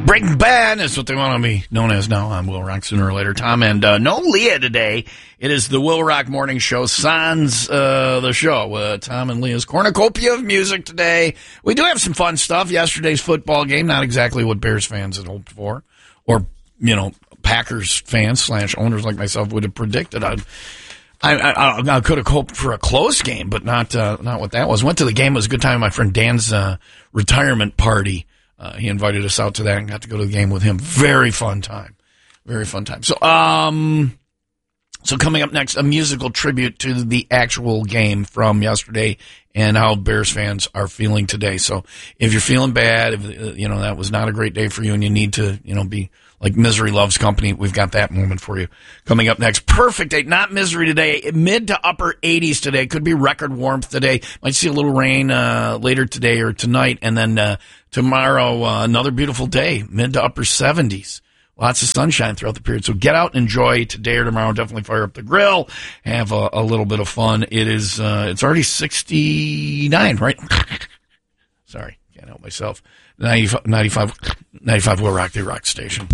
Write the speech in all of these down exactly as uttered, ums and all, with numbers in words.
Breaking Bad is what they want to be known as now on Will Rock sooner or later. Tom and uh, no Leah today. It is the Will Rock Morning Show, sans uh, the show. Uh, Tom and Leah's cornucopia of music today. We do have some fun stuff. Yesterday's football game, not exactly what Bears fans had hoped for, or, you know, Packers fans slash owners like myself would have predicted. I'd, I, I, I could have hoped for a close game, but not uh, not what that was. Went to the game. It was a good time. My friend Dan's uh, retirement party. Uh, he invited us out to that and got to go to the game with him. Very fun time. Very fun time. So, um, so coming up next, a musical tribute to the actual game from yesterday and how Bears fans are feeling today. So if you're feeling bad, if, uh, you know, that was not a great day for you and you need to, you know, be like misery loves company, we've got that moment for you. Coming up next, perfect day, not misery today, mid to upper eighties today. Could be record warmth today. Might see a little rain uh, later today or tonight. And then uh, tomorrow, uh, another beautiful day, mid to upper seventies. Lots of sunshine throughout the period. So get out and enjoy today or tomorrow. Definitely fire up the grill. Have a, a little bit of fun. It is, uh, it's already sixty-nine, right? Sorry, can't help myself. ninety-five, ninety-five, ninety-five Will Rock, the rock station.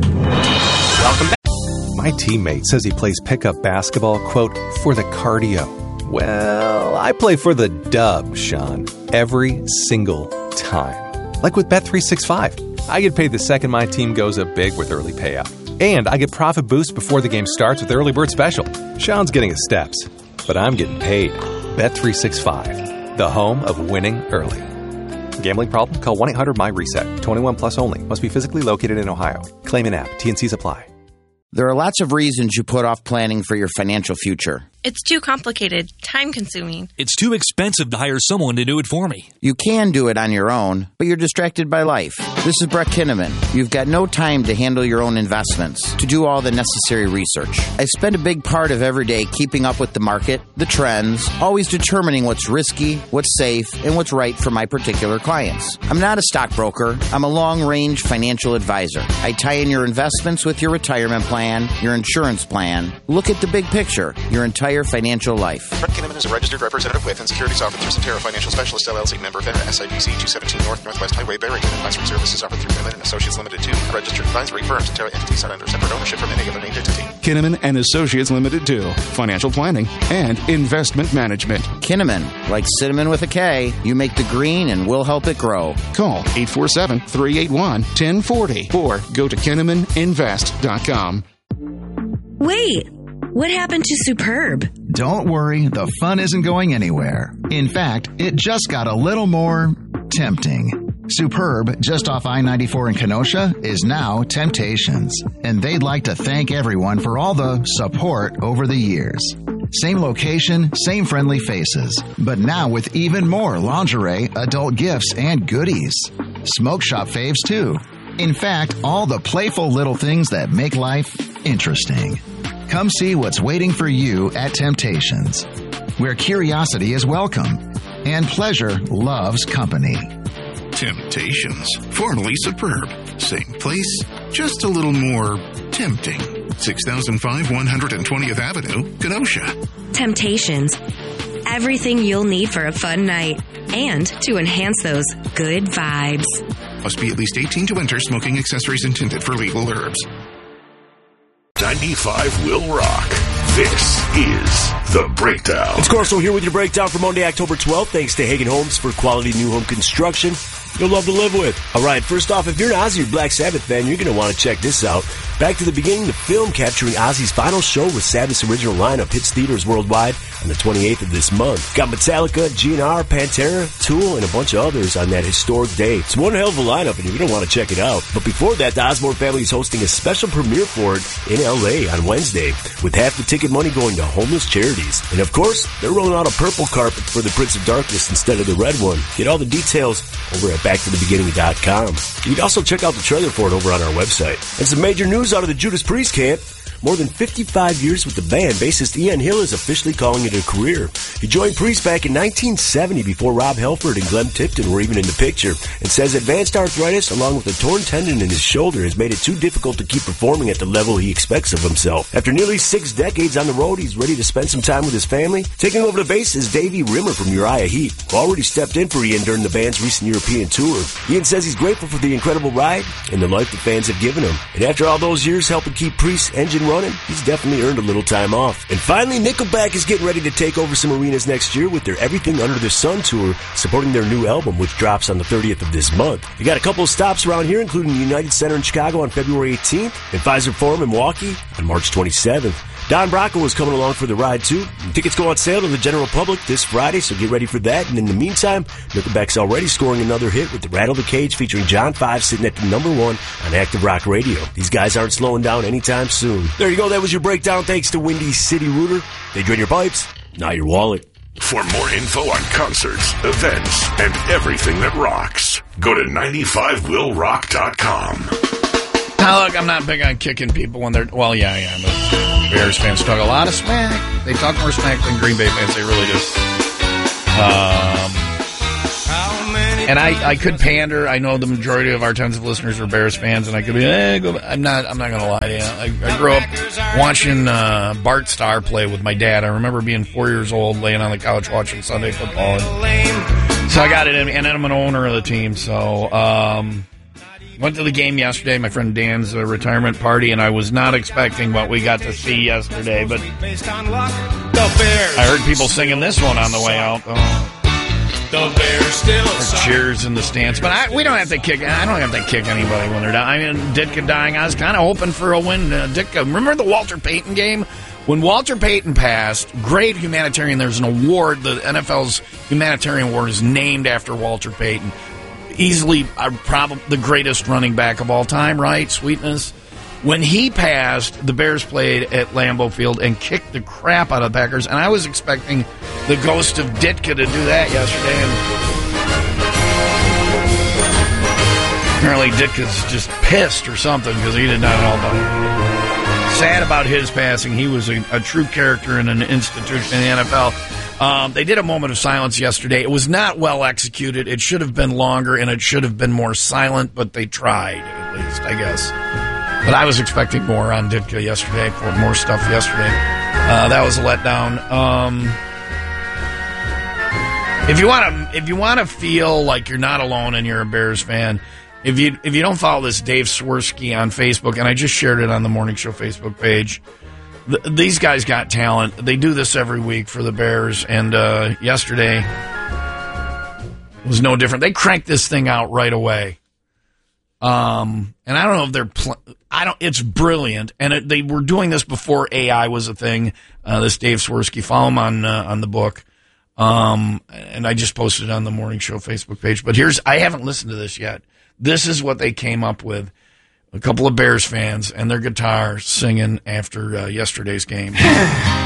Welcome back. My teammate says he plays pickup basketball, quote, for the cardio. Well, I play for the dub, Sean, every single time. Like with Bet three sixty-five. I get paid the second my team goes up big with early payout. And I get profit boosts before the game starts with Early Bird Special. Sean's getting his steps, but I'm getting paid. Bet three sixty-five, the home of winning early. Gambling problem? Call one eight hundred my reset. twenty-one plus only. Must be physically located in Ohio. Claim in app. T N Cs apply. There are lots of reasons you put off planning for your financial future. It's too complicated, time-consuming. It's too expensive to hire someone to do it for me. You can do it on your own, but you're distracted by life. This is Brett Kinnaman. You've got no time to handle your own investments, to do all the necessary research. I spend a big part of every day keeping up with the market, the trends, always determining what's risky, what's safe, and what's right for my particular clients. I'm not a stockbroker. I'm a long-range financial advisor. I tie in your investments with your retirement plan, your insurance plan. Look at the big picture, your entire financial life. Brett Kinnaman is a registered representative with and securities offered through Centera Financial Specialist, L L C, member FINRA, S I B C two seventeen North Northwest Highway, Barrington. Advisory services offered through Kinnaman and Associates Limited two, a registered advisory firm. Centera entities not under separate ownership from any other named entity. Kinnaman and Associates Limited two, financial planning and investment management. Kinnaman, like cinnamon with a K, you make the green and we'll help it grow. Call eight four seven, three eight one, one zero four zero or go to kinnaman invest dot com. Wait, what happened to Superb? Don't worry, the fun isn't going anywhere. In fact, it just got a little more tempting. Superb, just off I ninety-four in Kenosha, is now Temptations. And they'd like to thank everyone for all the support over the years. Same location, same friendly faces, but now with even more lingerie, adult gifts, and goodies. Smoke shop faves, too. In fact, all the playful little things that make life interesting. Come see what's waiting for you at Temptations, where curiosity is welcome and pleasure loves company. Temptations, formerly Superb. Same place, just a little more tempting. six thousand five, one hundred twentieth Avenue, Kenosha. Temptations. Everything you'll need for a fun night and to enhance those good vibes. Must be at least eighteen to enter. Smoking accessories intended for legal herbs. ninety-five Will Rock. This is The Breakdown. It's Corso here with your breakdown for Monday, October twelfth. Thanks to Hagen Homes for quality new home construction you'll love to live with. All right, first off, if you're an Ozzy or Black Sabbath fan, you're going to want to check this out. Back to the Beginning, the film capturing Ozzy's final show with Sabbath's original lineup hits theaters worldwide on the twenty-eighth of this month. Got Metallica, G N R, Pantera, Tool, and a bunch of others on that historic day. It's one hell of a lineup, and you're going to want to check it out. But before that, the Osborne family is hosting a special premiere for it in L A on Wednesday, with half the ticket money going to homeless charities. And of course, they're rolling out a purple carpet for the Prince of Darkness instead of the red one. Get all the details over at back to the beginning dot com. You can also check out the trailer for it over on our website. And some major news out of the Judas Priest camp. more than fifty-five years with the band, bassist Ian Hill is officially calling it a career. He joined Priest back in nineteen seventy before Rob Halford and Glenn Tipton were even in the picture, and says advanced arthritis along with a torn tendon in his shoulder has made it too difficult to keep performing at the level he expects of himself. After nearly six decades on the road, he's ready to spend some time with his family. Taking over the bass is Davey Rimmer from Uriah Heep, who already stepped in for Ian during the band's recent European tour. Ian says he's grateful for the incredible ride and the life the fans have given him. And after all those years helping keep Priest's engine running, he's definitely earned a little time off. And finally, Nickelback is getting ready to take over some arenas next year with their Everything Under the Sun tour, supporting their new album, which drops on the thirtieth of this month. We got a couple of stops around here, including the United Center in Chicago on February eighteenth and Pfizer Forum in Milwaukee on March twenty-seventh. Don Brocco is coming along for the ride, too. Tickets go on sale to the general public this Friday, so get ready for that. And in the meantime, Nickelback's already scoring another hit with the Rattle the Cage featuring John five sitting at the number one on Active Rock Radio. These guys aren't slowing down anytime soon. There you go. That was your breakdown. Thanks to Windy City Rooter. They drain your pipes, not your wallet. For more info on concerts, events, and everything that rocks, go to ninety-five will rock dot com. Now, look, I'm not big on kicking people when they're... Well, yeah, I am. But Bears fans talk a lot of smack. They talk more smack than Green Bay fans. They really do. Um, and I, I could pander. I know the majority of our tens of listeners are Bears fans, and I could be... Eh, go, I'm not I'm not going to lie to you. I, I grew up watching uh, Bart Starr play with my dad. I remember being four years old, laying on the couch watching Sunday football. And so I got it in, and I'm an owner of the team, so... Um, Went to the game yesterday, my friend Dan's uh, retirement party, and I was not expecting what we got to see yesterday, but I heard people singing this one on the way out. Oh. The Bears still cheers in the stands, but I, we don't have to kick. I don't have to kick anybody when they're down. I mean, Ditka dying. I was kind of hoping for a win. Uh, Ditka, remember the Walter Payton game? When Walter Payton passed, great humanitarian. There's an award. The N F L's humanitarian award is named after Walter Payton. Easily, uh, probably the greatest running back of all time, right? Sweetness. When he passed, the Bears played at Lambeau Field and kicked the crap out of the Packers, and I was expecting the ghost of Ditka to do that yesterday. And apparently, Ditka's just pissed or something because he did not at all know. Sad about his passing. He was a, a true character in an institution in the N F L. Um, they did a moment of silence yesterday. It was not well executed. It should have been longer, and it should have been more silent, but they tried, at least, I guess. But I was expecting more on Ditka yesterday, for more stuff yesterday. Uh, that was a letdown. Um, if you want to, if you want to feel like you're not alone and you're a Bears fan, if you if you don't follow this Dave Swirsky on Facebook, and I just shared it on the Morning Show Facebook page. These guys got talent. They do this every week for the Bears, and uh, yesterday was no different. They cranked this thing out right away. Um, and I don't know if they're. Pl- I don't. It's brilliant, and it, they were doing this before A I was a thing. Uh, this Dave Swirsky, follow him on uh, on the book. Um, and I just posted it on the Morning Show Facebook page. But here's. I haven't listened to this yet. This is what they came up with. A couple of Bears fans and their guitar singing after uh, yesterday's game.